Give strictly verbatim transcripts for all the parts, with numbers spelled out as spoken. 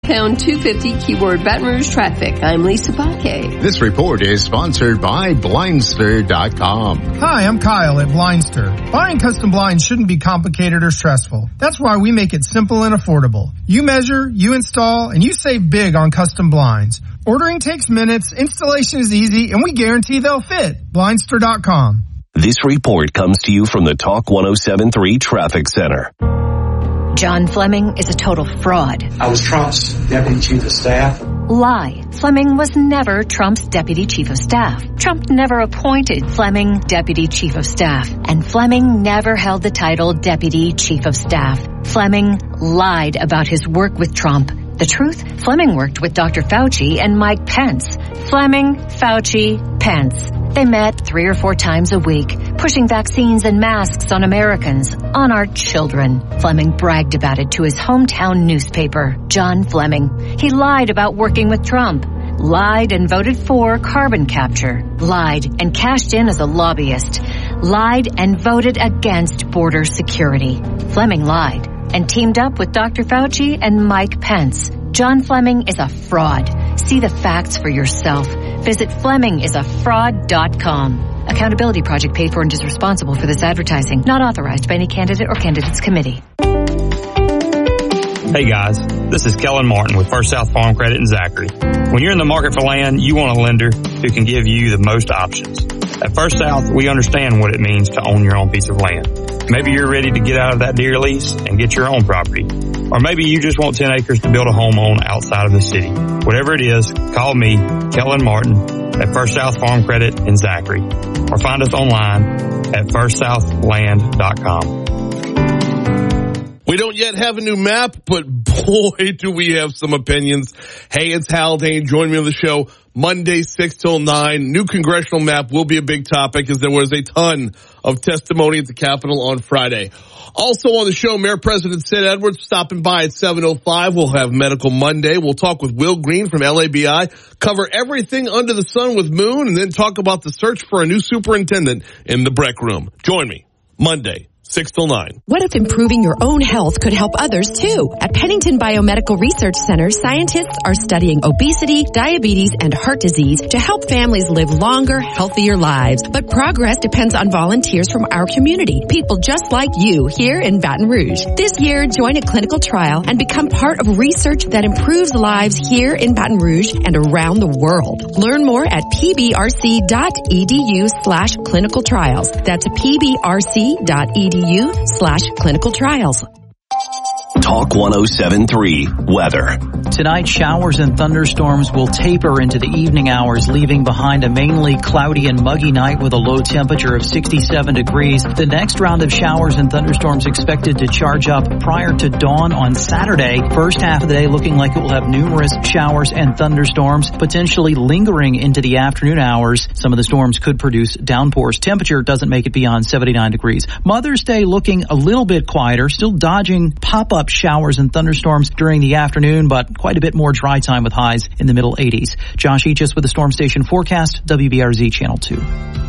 Pound two fifty, keyword Baton Rouge traffic. I'm Lisa Paquet. This report is sponsored by Blindster dot com. Hi, I'm Kyle at Blindster. Buying custom blinds shouldn't be complicated or stressful. That's why we make it simple and affordable. You measure, you install, and you save big on custom blinds. Ordering takes minutes, installation is easy, and we guarantee they'll fit. Blindster dot com. This report comes to you from the Talk one oh seven point three Traffic Center. John Fleming is a total fraud. I was Trump's deputy chief of staff. Lie. Fleming was never Trump's deputy chief of staff. Trump never appointed Fleming deputy chief of staff. And Fleming never held the title deputy chief of staff. Fleming lied about his work with Trump. The truth? Fleming worked with Doctor Fauci and Mike Pence. Fleming, Fauci, Pence. They met three or four times a week, pushing vaccines and masks on Americans, on our children. Fleming bragged about it to his hometown newspaper, John Fleming. He lied about working with Trump, lied and voted for carbon capture, lied and cashed in as a lobbyist, lied and voted against border security. Fleming lied and teamed up with Doctor Fauci and Mike Pence. John Fleming is a fraud. See the facts for yourself. Visit Fleming is a fraud dot com. Accountability Project paid for and is responsible for this advertising. Not authorized by any candidate or candidates committee. Hey guys, this is Kellen Martin with First South Farm Credit in Zachary. When you're in the market for land, you want a lender who can give you the most options. At First South, we understand what it means to own your own piece of land. Maybe you're ready to get out of that deer lease and get your own property. Or maybe you just want ten acres to build a home on outside of the city. Whatever it is, call me, Kellen Martin, at First South Farm Credit in Zachary. Or find us online at first south land dot com. We don't yet have a new map, but boy, do we have some opinions. Hey, it's Haldane. Join me on the show Monday, six till nine. New congressional map will be a big topic as there was a ton of testimony at the Capitol on Friday. Also on the show, Mayor President Sid Edwards stopping by at seven oh five. We'll have Medical Monday. We'll talk with Will Green from L A B I, cover everything under the sun with Moon, and then talk about the search for a new superintendent in the Breck Room. Join me Monday, six till nine. What if improving your own health could help others too? At Pennington Biomedical Research Center, scientists are studying obesity, diabetes, and heart disease to help families live longer, healthier lives. But progress depends on volunteers from our community, people just like you here in Baton Rouge. This year, join a clinical trial and become part of research that improves lives here in Baton Rouge and around the world. Learn more at pbrc dot e d u slash clinical trials. That's pbrc dot e d u slash clinical trials. Talk one oh seven point three Weather. Tonight, showers and thunderstorms will taper into the evening hours, leaving behind a mainly cloudy and muggy night with a low temperature of sixty-seven degrees. The next round of showers and thunderstorms expected to charge up prior to dawn on Saturday. First half of the day looking like it will have numerous showers and thunderstorms, potentially lingering into the afternoon hours. Some of the storms could produce downpours. Temperature doesn't make it beyond seventy-nine degrees. Mother's Day looking a little bit quieter, still dodging pop-up showers and thunderstorms during the afternoon, but quite a bit more dry time with highs in the middle eighties. Josh Eachus with the Storm Station forecast, W B R Z Channel two.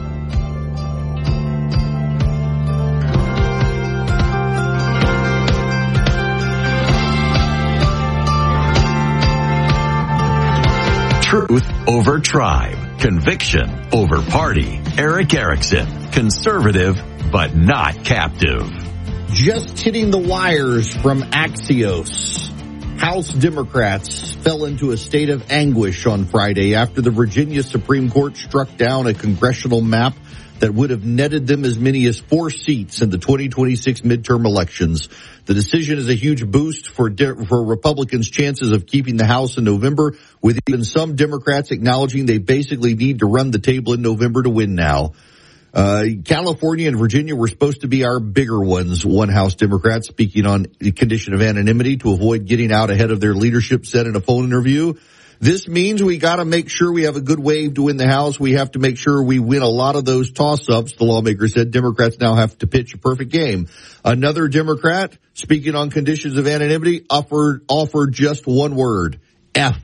Truth over tribe. Conviction over party. Erick Erickson. Conservative, but not captive. Just hitting the wires from Axios. House Democrats fell into a state of anguish on Friday after the Virginia Supreme Court struck down a congressional map that would have netted them as many as four seats in the twenty twenty-six midterm elections. The decision is a huge boost for de- for Republicans' chances of keeping the House in November, with even some Democrats acknowledging they basically need to run the table in November to win now. Uh, California and Virginia were supposed to be our bigger ones, one House Democrat speaking on the condition of anonymity to avoid getting out ahead of their leadership said in a phone interview. This means we got to make sure we have a good wave to win the House. We have to make sure we win a lot of those toss-ups, the lawmaker said. Democrats now have to pitch a perfect game. Another Democrat, speaking on conditions of anonymity, offered, offered just one word, F.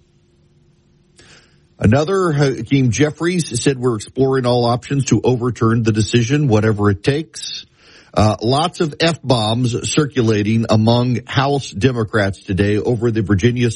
Another, Hakeem Jeffries, said we're exploring all options to overturn the decision, whatever it takes. Uh, lots of F-bombs circulating among House Democrats today over the Virginia